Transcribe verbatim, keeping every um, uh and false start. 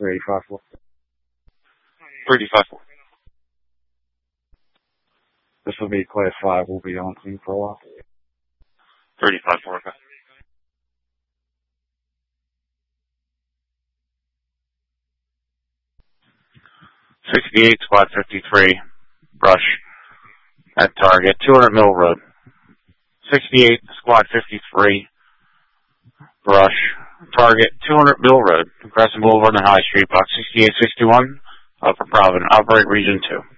three eighty-five four. three eighty-five four. This will be class five. We'll be on scene for a while. three eighty-five four, okay. sixty-eight, squad fifty-three, brush at target, two hundred Mill Road. sixty-eight, squad fifty-three, brush, target, two hundred Mill Road, Crescent Boulevard and High Street, box sixty-eight sixty-one, Upper Providence, operate region two.